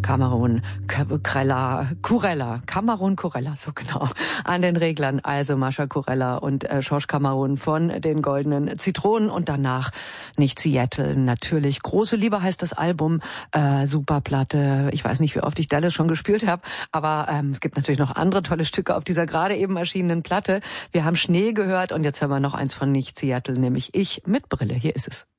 Kamerun Kurella, so genau, an den Reglern. Also Mascha Kurella und Schorsch Kamerun von den Goldenen Zitronen und danach nicht Seattle. Natürlich, Große Liebe heißt das Album, super Platte. Ich weiß nicht, wie oft ich Dallas schon gespielt habe, aber es gibt natürlich noch andere tolle Stücke auf dieser gerade eben erschienenen Platte. Wir haben Schnee gehört und jetzt hören wir noch eins von nicht Seattle, nämlich Ich mit Brille. Hier ist es.